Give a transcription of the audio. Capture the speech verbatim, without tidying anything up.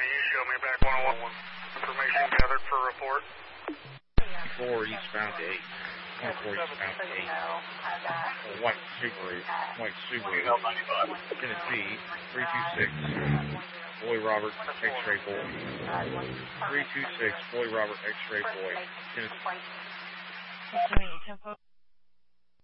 you show me back one oh one. Information gathered for report. four eastbound to eight. twenty-four eastbound to eight. Oh, white Subaru. White Subaru. Tennessee. three two six. Boy Robert, X-ray boy. three two six. Boy Robert, X-ray boy. Tennessee.